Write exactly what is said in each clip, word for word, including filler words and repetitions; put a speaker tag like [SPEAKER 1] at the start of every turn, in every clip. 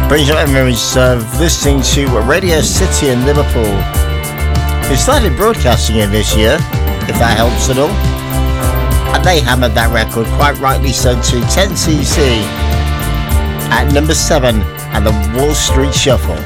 [SPEAKER 1] Brings up memories of listening to Radio City in Liverpool. They started broadcasting in this year, if that helps at all. And they hammered that record, quite rightly so, to ten C C at number seven and the Wall Street Shuffle.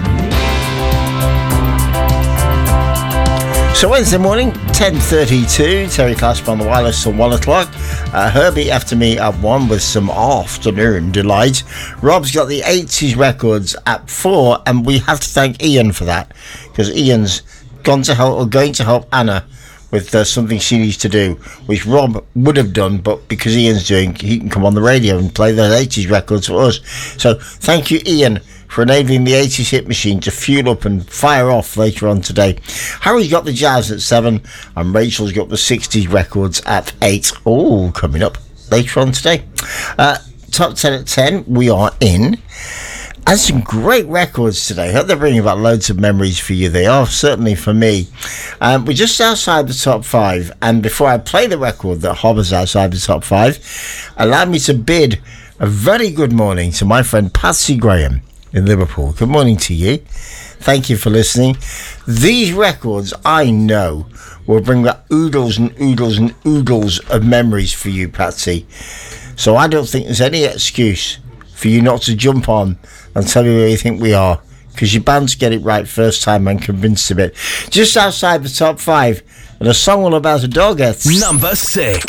[SPEAKER 1] So Wednesday morning, ten thirty-two, Terry Clasp on the wireless till one o'clock. Uh, Herbie after me at one with some afternoon delight. Rob's got the eighties records at four, and we have to thank Ian for that, because Ian's gone to help, or going to help Anna with uh, something she needs to do, which Rob would have done, but because Ian's doing, he can come on the radio and play those eighties records for us. So thank you, Ian, for enabling the eighties hit machine to fuel up and fire off later on today. Harry's got the jazz at seven, and Rachel's got the sixties records at eight. All coming up later on today. Uh, top ten at ten, we are in. And some great records today. I hope they're bringing back loads of memories for you. They are, certainly for me. Um, we're just outside the top five, and before I play the record that hovers outside the top five, allow me to bid a very good morning to my friend Patsy Graham in Liverpool. Good morning to you. Thank you for listening. These records, I know, will bring back oodles and oodles and oodles of memories for you, Patsy. So I don't think there's any excuse for you not to jump on and tell me where you think we are, because you're bound to get it right first time, I'm convinced of it. Just outside the top five, and a song all about a dog.
[SPEAKER 2] Number six.